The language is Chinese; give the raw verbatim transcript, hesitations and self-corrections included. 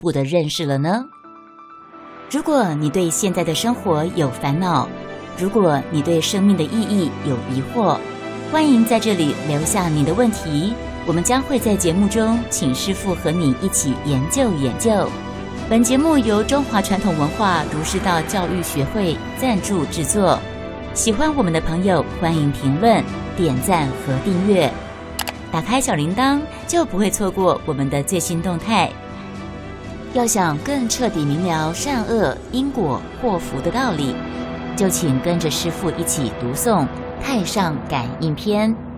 步的认识了呢？如果你对现在的生活有烦恼，如果你对生命的意义有疑惑，欢迎在这里留下你的问题，我们将会在节目中请师父和你一起研究研究。本节目由中华传统文化儒释道教育学会赞助制作。喜欢我们的朋友，欢迎评论、点赞和订阅。打开小铃铛，就不会错过我们的最新动态。要想更彻底明了善恶、因果、祸福的道理，就请跟着师父一起读诵《太上感应篇》。